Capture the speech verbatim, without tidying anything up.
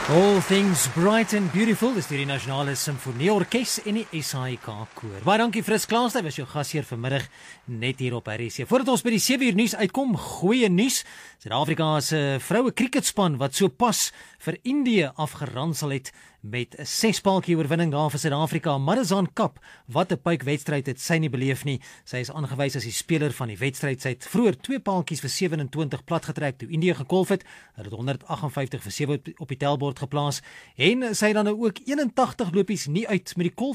All things bright and beautiful is die Nasionale Simfonieorkes en die S A I K koor. Baie dankie Fris Klaas, hy was jou gasheer vanmiddag net hier op R S C. Voordat ons by die sewe uur nuus uitkom, goeie nuus. Suid-Afrika se vroue cricketspan wat so pas vir Indië afgeransel het met 'n ses-paaltjie oorwinning daar vir Suid-Afrika. Madison Cup, wat 'n puikwedstryd het sy nie beleef nie. Sy is aangewys as die speler van die wedstryd. Sy het vroeër twee paaltjies vir sewe en twintig platgetrek toe Indië gekolf het. Hulle het honderd agt en vyftig vir sewe op die tellbord geplaas en sy het dan nou ook eenentagtig lopies nie uit met die kolf